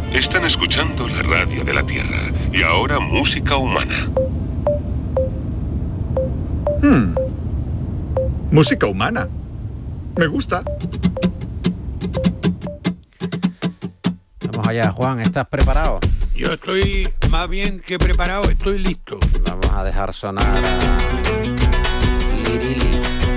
Están escuchando la radio de la Tierra. Y ahora música humana. Música humana. Me gusta. Vamos allá, Juan, ¿estás preparado? Yo estoy más bien que preparado, estoy listo. Vamos a dejar sonar a Lirili.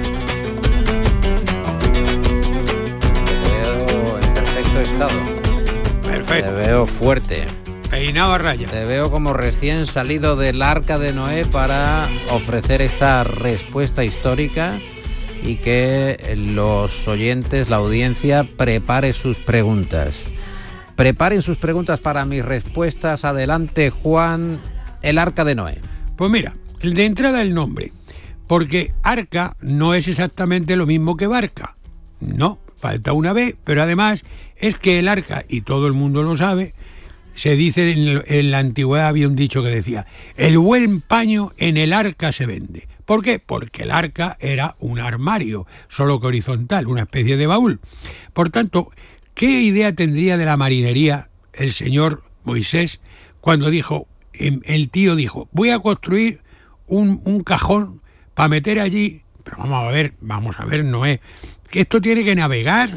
Te veo en perfecto estado. Perfecto. Te veo fuerte. Peinado a raya. Te veo como recién salido del Arca de Noé para ofrecer esta respuesta histórica y que los oyentes, la audiencia, prepare sus preguntas. Preparen sus preguntas para mis respuestas. Adelante, Juan, el Arca de Noé. Pues mira, de entrada el nombre, porque arca no es exactamente lo mismo que barca. No, falta una B, pero además es que el arca, y todo el mundo lo sabe, se dice en la antigüedad había un dicho que decía, el buen paño en el arca se vende. ¿Por qué? Porque el arca era un armario, solo que horizontal, una especie de baúl. Por tanto, ¿qué idea tendría de la marinería el señor Moisés cuando dijo, el tío dijo, voy a construir un cajón para meter allí, pero vamos a ver, Noé, que esto tiene que navegar,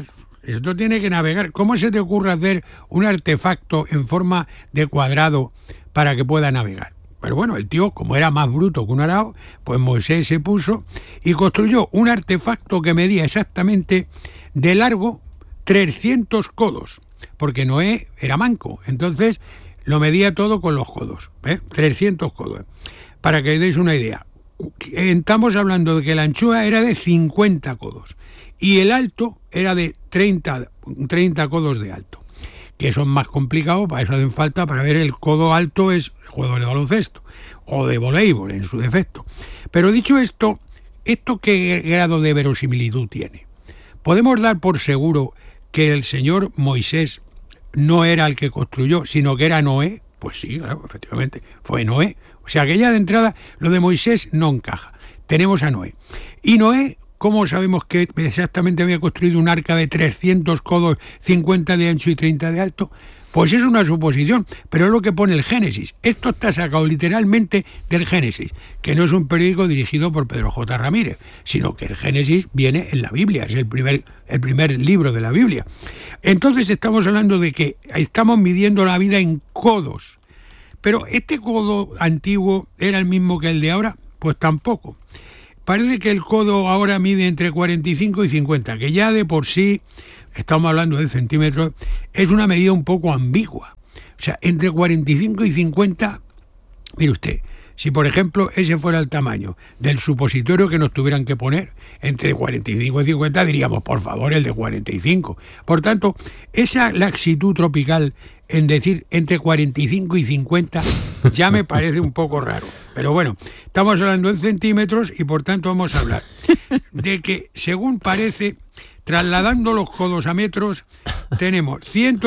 ¿cómo se te ocurre hacer un artefacto en forma de cuadrado para que pueda navegar? Pero bueno, el tío, como era más bruto que un arao, pues Moisés se puso y construyó un artefacto que medía exactamente de largo 300 codos, porque Noé era manco, entonces lo medía todo con los codos, 300 codos. Para que deis una idea, estamos hablando de que la anchura era de 50 codos y el alto era de 30 codos de alto, que son más complicados, para eso hacen falta, para ver el codo alto es el juego de baloncesto o de voleibol en su defecto. Pero dicho esto, ¿esto qué grado de verosimilitud tiene? ¿Podemos dar por seguro que el señor Moisés no era el que construyó, sino que era Noé? Pues sí, claro, efectivamente, fue Noé. O sea que ya de entrada lo de Moisés no encaja. Tenemos a Noé. Y Noé, ¿cómo sabemos que exactamente había construido un arca de 300 codos, 50 de ancho y 30 de alto? Pues es una suposición, pero es lo que pone el Génesis. Esto está sacado literalmente del Génesis, que no es un periódico dirigido por Pedro J. Ramírez, sino que el Génesis viene en la Biblia, es el primer libro de la Biblia. Entonces estamos hablando de que estamos midiendo la vida en codos. Pero ¿este codo antiguo era el mismo que el de ahora? Pues tampoco. Parece que el codo ahora mide entre 45 y 50, que ya de por sí, estamos hablando de centímetros, es una medida un poco ambigua. O sea, entre 45 y 50, mire usted, si por ejemplo ese fuera el tamaño del supositorio que nos tuvieran que poner, entre 45 y 50 diríamos, por favor, el de 45. Por tanto, esa laxitud tropical en decir entre 45 y 50 ya me parece un poco raro. Pero bueno, estamos hablando en centímetros y por tanto vamos a hablar de que, según parece, trasladando los codos a metros, tenemos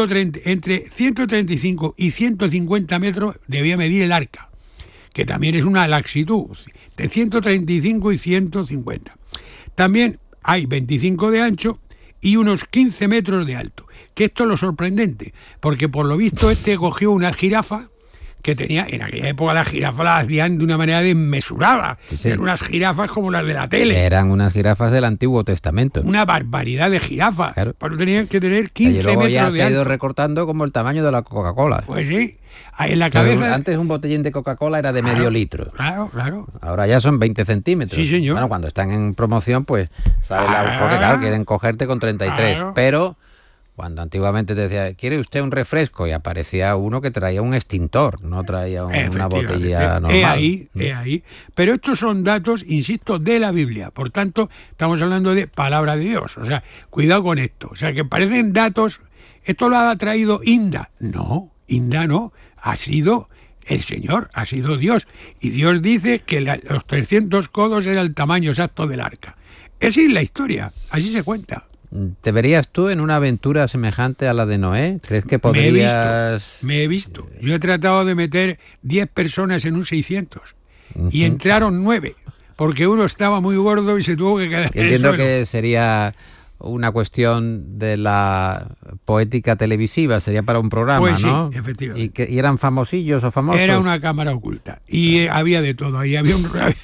entre 135 y 150 metros debía medir el arca, que también es una laxitud, de 135 y 150. También hay 25 de ancho y unos 15 metros de alto, que esto es lo sorprendente, porque por lo visto cogió una jirafa que tenía, en aquella época las jirafas las hacían de una manera desmesurada, sí. Eran unas jirafas como las de la tele. Eran unas jirafas del Antiguo Testamento. Una barbaridad de jirafas, claro. Pero tenían que tener 15 metros de alto. Y luego ya se ha ido recortando como el tamaño de la Coca-Cola. Pues sí. En la cabeza... Antes un botellín de Coca-Cola era de medio litro. Claro. Ahora ya son 20 centímetros. Sí, señor. Bueno, cuando están en promoción, pues, porque claro, quieren cogerte con 33. Claro. Pero cuando antiguamente te decía, ¿quiere usted un refresco? Y aparecía uno que traía un extintor, no traía una botella normal. Ahí. Pero estos son datos, insisto, de la Biblia. Por tanto, estamos hablando de palabra de Dios. O sea, cuidado con esto. O sea, que parecen datos... ¿Esto lo ha traído Inda? No, Inda no. Ha sido el Señor, ha sido Dios. Y Dios dice que los 300 codos era el tamaño exacto del arca. Esa es la historia, así se cuenta. ¿Te verías tú en una aventura semejante a la de Noé? ¿Crees que podrías...? Me he visto. Yo he tratado de meter 10 personas en un 600 y entraron 9, porque uno estaba muy gordo y se tuvo que quedar Entiendo que sería una cuestión de la poética televisiva, sería para un programa, pues ¿no? Sí, efectivamente. ¿Y eran famosillos o famosos? Era una cámara oculta y había de todo. Ahí había un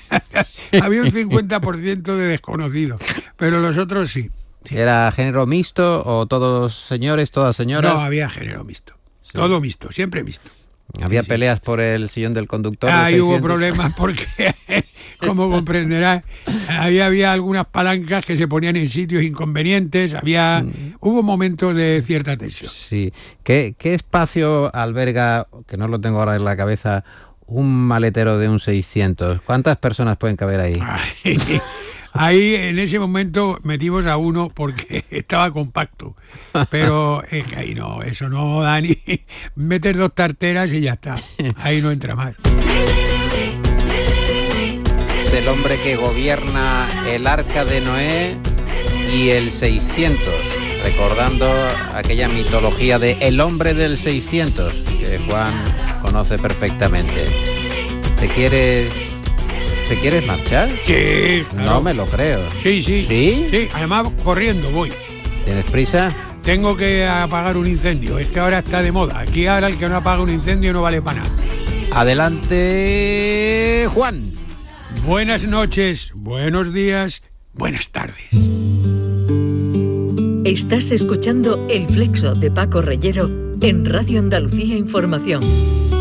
50% de desconocidos, pero los otros sí. ¿Era género mixto o todos señores, todas señoras? No, había género mixto. Sí. Todo mixto, siempre mixto. ¿Había peleas por el sillón del conductor? Ahí hubo problemas porque, como comprenderás, ahí había algunas palancas que se ponían en sitios inconvenientes, hubo momentos de cierta tensión. Sí. ¿Qué espacio alberga, que no lo tengo ahora en la cabeza, un maletero de un 600? ¿Cuántas personas pueden caber ahí? Ahí en ese momento metimos a uno porque estaba compacto, pero es que ahí no, eso no da ni meter 2 tarteras y ya está, ahí no entra más. Es el hombre que gobierna el Arca de Noé y el 600, recordando aquella mitología de el hombre del 600 que Juan conoce perfectamente. ¿Te quieres marchar? Sí, claro. No me lo creo. Sí. Sí, además corriendo voy. ¿Tienes prisa? Tengo que apagar un incendio, es que ahora está de moda. Aquí ahora el que no apaga un incendio no vale para nada. Adelante, Juan. Buenas noches, buenos días, buenas tardes. Estás escuchando El Flexo de Paco Reyero en Radio Andalucía Información.